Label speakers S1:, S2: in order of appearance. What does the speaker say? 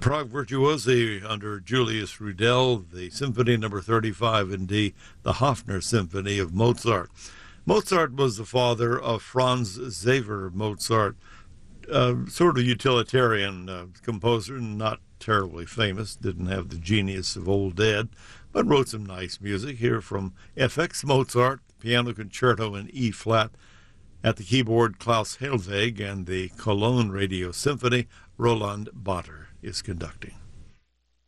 S1: Prague Virtuosi under Julius Rudel, the Symphony No. 35 in D, the Hofner Symphony of Mozart. Mozart was the father of Franz Xaver Mozart, sort of utilitarian composer, not terribly famous, didn't have the genius of old dad, but wrote some nice music. Here from FX Mozart, Piano Concerto in E-flat. At the keyboard, Klaus Helweg, and the Cologne Radio Symphony, Roland Botter is conducting.